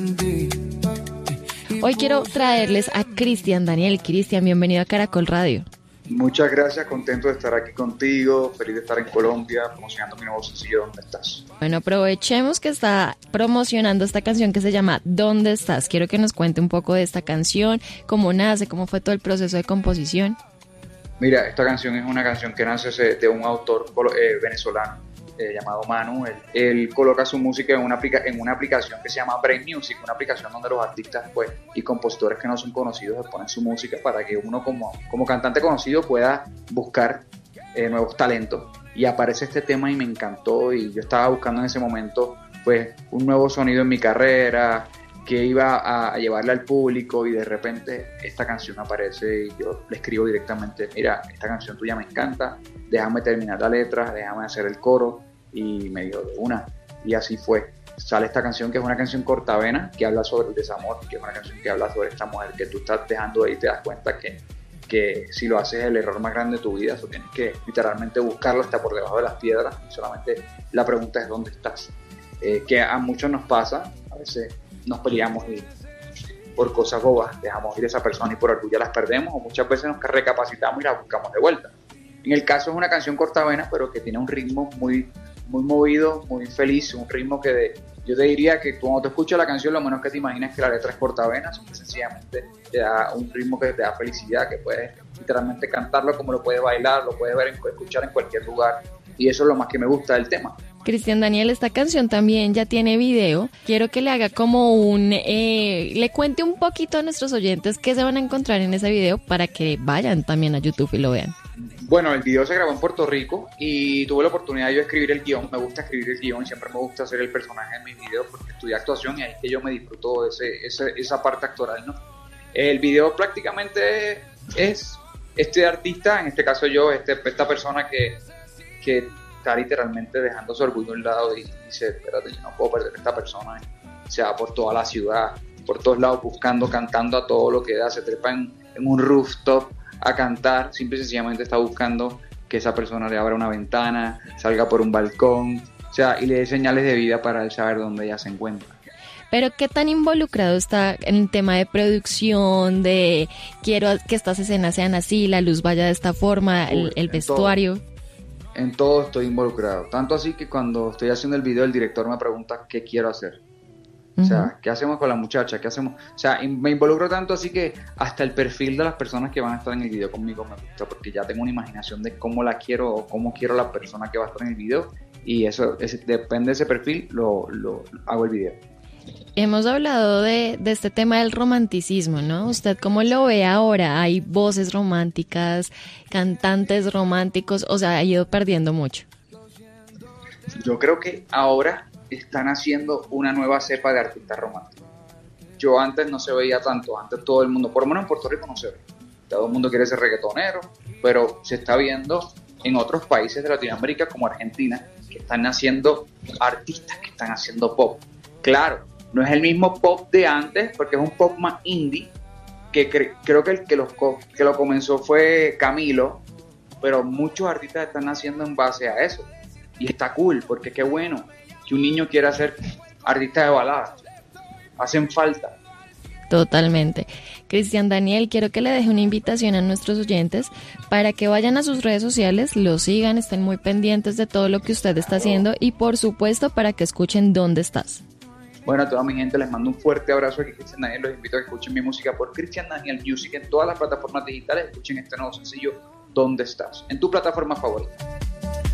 Hoy quiero traerles a Cristian Daniel. Cristian, bienvenido a Caracol Radio. Muchas gracias, contento de estar aquí contigo, feliz de estar en Colombia, promocionando mi nuevo sencillo ¿Dónde estás? Bueno, aprovechemos que está promocionando esta canción que se llama ¿Dónde estás? Quiero que nos cuente un poco de esta canción, cómo nace, cómo fue todo el proceso de composición. Mira, esta canción es una canción que nace de un autor venezolano llamado Manu. Él coloca su música en una aplicación que se llama Brain Music, una aplicación donde los artistas y compositores que no son conocidos ponen su música para que uno como cantante conocido pueda buscar nuevos talentos. Y aparece este tema y me encantó, y yo estaba buscando en ese momento un nuevo sonido en mi carrera que iba a llevarle al público, y de repente esta canción aparece y yo le escribo directamente: mira, esta canción tuya me encanta, déjame terminar la letra, déjame hacer el coro. Y me dijo de una, y así fue. Sale esta canción, que es una canción cortavena, que habla sobre el desamor, que es una canción que habla sobre esta mujer que tú estás dejando ahí, y te das cuenta que si lo haces es el error más grande de tu vida. Eso tienes que literalmente buscarlo hasta por debajo de las piedras, y solamente la pregunta es ¿dónde estás? Que a muchos nos pasa, a veces nos peleamos y por cosas bobas dejamos ir a esa persona y por orgullo las perdemos, o muchas veces nos recapacitamos y la buscamos de vuelta. En el caso es una canción cortavena, pero que tiene un ritmo muy movido, muy feliz, un ritmo que yo te diría que cuando te escuchas la canción lo menos que te imaginas es que la letra es cortavena, sino que sencillamente te da un ritmo que te da felicidad, que puedes literalmente cantarlo como lo puedes bailar, lo puedes ver, escuchar en cualquier lugar, y eso es lo más que me gusta del tema. Cristian Daniel, esta canción también ya tiene video. Quiero que le haga como le cuente un poquito a nuestros oyentes qué se van a encontrar en ese video para que vayan también a YouTube y lo vean. Bueno, el video se grabó en Puerto Rico y tuve la oportunidad de yo escribir el guión. Me gusta escribir el guión, siempre me gusta hacer el personaje en mis videos porque estudié actuación y ahí es que yo me disfruto esa parte actoral, ¿no? El video prácticamente es este artista, en este caso yo, esta persona que está literalmente dejando su orgullo a un lado y dice: espérate, yo no puedo perder a esta persona. Se va por toda la ciudad, por todos lados buscando, cantando a todo lo que da, se trepa en un rooftop a cantar, simple y sencillamente está buscando que esa persona le abra una ventana, salga por un balcón, y le dé señales de vida para él saber dónde ella se encuentra. Pero ¿qué tan involucrado está en el tema de producción, de quiero que estas escenas sean así, la luz vaya de esta forma, el vestuario? En todo estoy involucrado, tanto así que cuando estoy haciendo el video el director me pregunta qué quiero hacer. O sea, ¿qué hacemos con la muchacha? ¿Qué hacemos? O sea, me involucro tanto así que hasta el perfil de las personas que van a estar en el video conmigo me gusta, porque ya tengo una imaginación de cómo la quiero o cómo quiero la persona que va a estar en el video, y eso depende de ese perfil, lo hago el video. Hemos hablado de este tema del romanticismo, ¿no? ¿Usted cómo lo ve ahora? ¿Hay voces románticas, cantantes románticos, o sea, ha ido perdiendo mucho? Yo creo que ahora están haciendo una nueva cepa de artistas románticos. Yo antes no se veía tanto, antes todo el mundo, por lo menos en Puerto Rico no se ve. Todo el mundo quiere ser reggaetonero, pero se está viendo en otros países de Latinoamérica como Argentina, que están haciendo artistas que están haciendo pop. Claro, no es el mismo pop de antes, porque es un pop más indie, que creo que el que lo comenzó fue Camilo, pero muchos artistas están haciendo en base a eso. Y está cool, porque qué bueno que un niño quiera ser artista de baladas. Hacen falta. Totalmente. Cristian Daniel, quiero que le deje una invitación a nuestros oyentes para que vayan a sus redes sociales, lo sigan, estén muy pendientes de todo lo que usted está haciendo y por supuesto para que escuchen ¿Dónde estás? Bueno, a toda mi gente les mando un fuerte abrazo aquí, Cristian Daniel. Los invito a que escuchen mi música por Cristian Daniel Music en todas las plataformas digitales. Escuchen este nuevo sencillo ¿Dónde estás? En tu plataforma favorita.